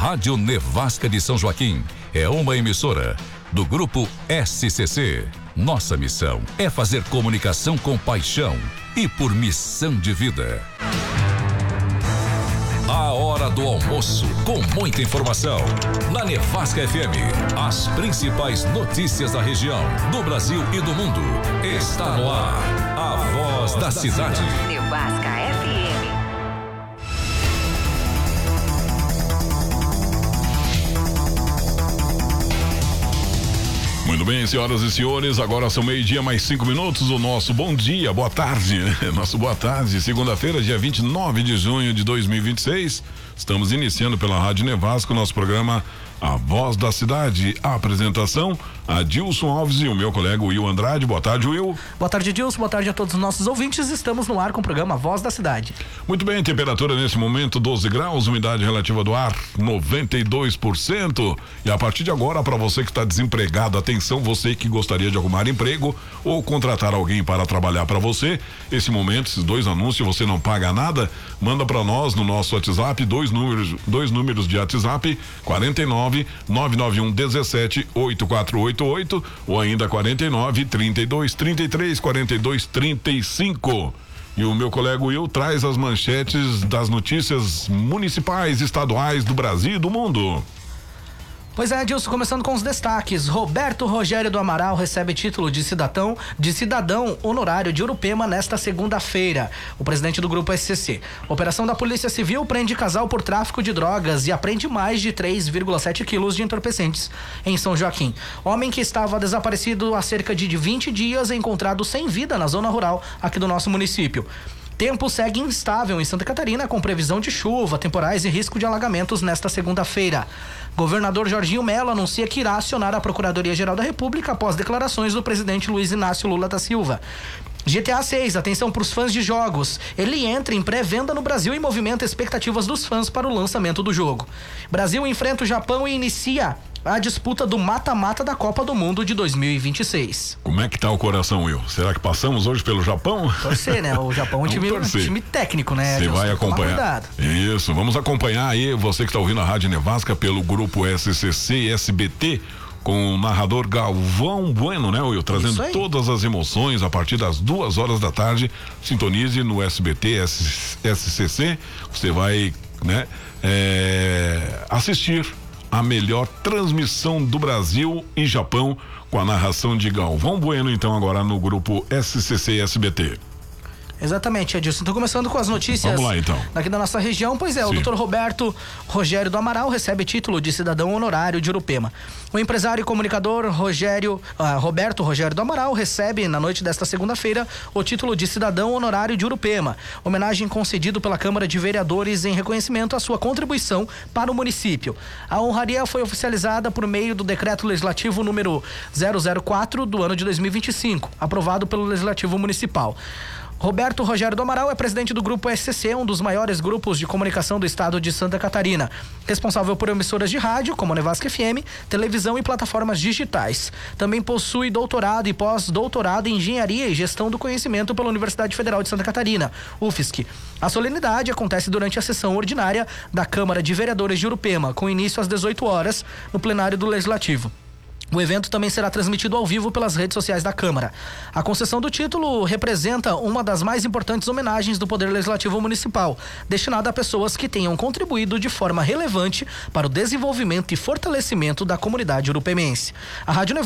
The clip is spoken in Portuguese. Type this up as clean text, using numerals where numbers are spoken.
Rádio Nevasca de São Joaquim é uma emissora do Grupo SCC. Nossa missão é fazer comunicação com paixão e por missão de vida. A hora do almoço, com muita informação. Na Nevasca FM, as principais notícias da região, do Brasil e do mundo. Está no ar, a voz da cidade. Nevasca FM. Muito bem, senhoras e senhores, agora são 12:00 mais 5 minutos, o nosso bom dia, boa tarde, nosso boa tarde, segunda-feira, dia 29 de junho de 2026, estamos iniciando pela Rádio Nevasca o nosso programa A Voz da Cidade. A apresentação, Adilson Alves e o meu colega Will Andrade. Boa tarde, Will. Boa tarde, Adilson. Boa tarde a todos os nossos ouvintes. Estamos no ar com o programa A Voz da Cidade. Muito bem, temperatura nesse momento 12 graus, umidade relativa do ar 92%. E a partir de agora, para você que está desempregado, atenção, você que gostaria de arrumar emprego ou contratar alguém para trabalhar para você, esse momento, esses dois anúncios, você não paga nada, manda para nós no nosso WhatsApp, dois números de WhatsApp, 49-991-17-8488 ou ainda 49-32-33-42-35. E o meu colega Will traz as manchetes das notícias municipais, estaduais do Brasil e do mundo. Pois é, Adilson, começando com os destaques. Roberto Rogério do Amaral recebe título de cidadão honorário de Urupema nesta segunda-feira. O presidente do Grupo SCC. Operação da Polícia Civil prende casal por tráfico de drogas e apreende mais de 3,7 quilos de entorpecentes em São Joaquim. Homem que estava desaparecido há cerca de 20 dias é encontrado sem vida na zona rural aqui do nosso município. Tempo segue instável em Santa Catarina, com previsão de chuva, temporais e risco de alagamentos nesta segunda-feira. Governador Jorginho Mello anuncia que irá acionar a Procuradoria-Geral da República após declarações do presidente Luiz Inácio Lula da Silva. GTA 6, atenção para os fãs de jogos. Ele entra em pré-venda no Brasil e movimenta expectativas dos fãs para o lançamento do jogo. Brasil enfrenta o Japão e inicia a disputa do mata-mata da Copa do Mundo de 2026. Como é que tá o coração, Will? Será que passamos hoje pelo Japão? Torcer, né? O Japão é um time técnico, né? Você vai acompanhar. Isso, vamos acompanhar aí, você que está ouvindo a Rádio Nevasca pelo grupo SCC SBT, com o narrador Galvão Bueno, né, Will? Trazendo todas as emoções a partir das 2h da tarde. Sintonize no SBT SCC. Você vai, né, assistir a melhor transmissão do Brasil e Japão com a narração de Galvão Bueno, então agora no grupo SCC SBT. Exatamente, Adilson. Então, começando com as notícias. Vamos lá, então. Daqui da nossa região, pois é, sim. O Dr. Roberto Rogério do Amaral recebe título de cidadão honorário de Urupema. O empresário e comunicador Roberto Rogério do Amaral recebe, na noite desta segunda-feira, o título de cidadão honorário de Urupema. Homenagem concedido pela Câmara de Vereadores em reconhecimento à sua contribuição para o município. A honraria foi oficializada por meio do Decreto Legislativo número 004 do ano de 2025, aprovado pelo Legislativo Municipal. Roberto Rogério do Amaral é presidente do Grupo SCC, um dos maiores grupos de comunicação do estado de Santa Catarina, responsável por emissoras de rádio, como a Nevasca FM, televisão e plataformas digitais. Também possui doutorado e pós-doutorado em Engenharia e Gestão do Conhecimento pela Universidade Federal de Santa Catarina, UFSC. A solenidade acontece durante a sessão ordinária da Câmara de Vereadores de Urupema, com início às 18h, no plenário do Legislativo. O evento também será transmitido ao vivo pelas redes sociais da Câmara. A concessão do título representa uma das mais importantes homenagens do Poder Legislativo Municipal, destinada a pessoas que tenham contribuído de forma relevante para o desenvolvimento e fortalecimento da comunidade urupemense. A Rádio